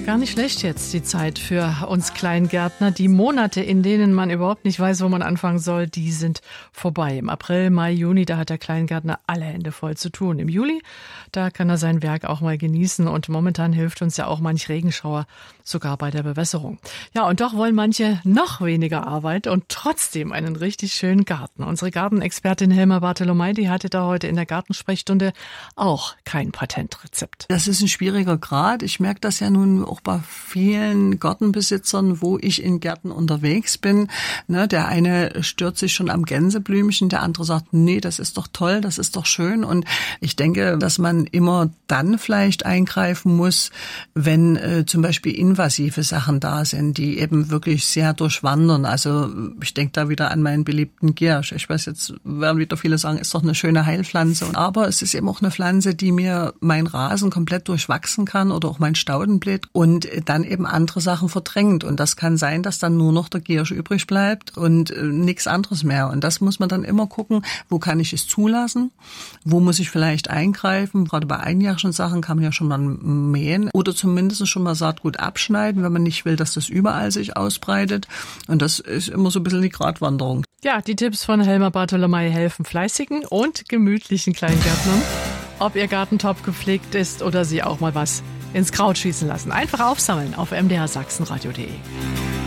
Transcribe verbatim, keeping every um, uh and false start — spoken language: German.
Gar nicht schlecht jetzt die Zeit für uns Kleingärtner. Die Monate, in denen man überhaupt nicht weiß, wo man anfangen soll, die sind vorbei. Im April, Mai, Juni, da hat der Kleingärtner alle Hände voll zu tun. Im Juli, da kann er sein Werk auch mal genießen. Und momentan hilft uns ja auch manch Regenschauer, sogar bei der Bewässerung. Ja, und doch wollen manche noch weniger Arbeit und trotzdem einen richtig schönen Garten. Unsere Gartenexpertin Helma Bartolomei, die hatte da heute in der Gartensprechstunde auch kein Patentrezept. Das ist ein schwieriger Grad. Ich merke das ja nun auch bei vielen Gartenbesitzern, wo ich in Gärten unterwegs bin. Ne, der eine stört sich schon am Gänseblümchen, der andere sagt, nee, das ist doch toll, das ist doch schön. Und ich denke, dass man immer dann vielleicht eingreifen muss, wenn äh, zum Beispiel invasive Sachen da sind, die eben wirklich sehr durchwandern. Also ich denke da wieder an meinen beliebten Giersch. Ich weiß, jetzt werden wieder viele sagen, ist doch eine schöne Heilpflanze. Aber es ist eben auch eine Pflanze, die mir mein Rasen komplett durchwachsen kann oder auch mein Staudenbeet und dann eben andere Sachen verdrängt. Und das kann sein, dass dann nur noch der Giersch übrig bleibt und äh, nichts anderes mehr. Und das muss man dann immer gucken, wo kann ich es zulassen, wo muss ich vielleicht eingreifen. Gerade bei einjährigen Sachen kann man ja schon mal mähen oder zumindest schon mal Saatgut abschneiden, wenn man nicht will, dass das überall sich ausbreitet. Und das ist immer so ein bisschen die Gratwanderung. Ja, die Tipps von Helma Bartolomei helfen fleißigen und gemütlichen Kleingärtnern. Ob ihr Garten top gepflegt ist oder sie auch mal was ins Kraut schießen lassen. Einfach aufsammeln auf m d r sachsen radio punkt d e.